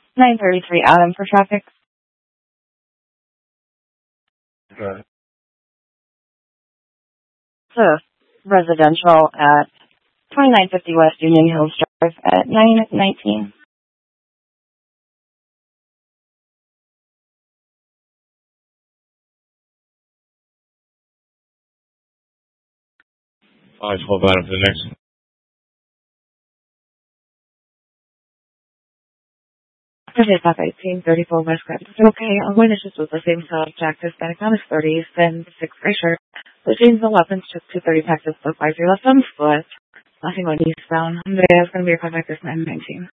933 Adam for traffic. Right. So, residential at 2950 West Union Hills Drive at 919. I'll 12 Adam for the next one. Okay, back 1834 West Grand. Okay, witnesses with the same subject, Hispanic on his 30s, then 6 gray shirt. The jeans and weapons took 230 Texas, so 5 left on foot. Nothing on eastbound. There's going to be a contact this 919.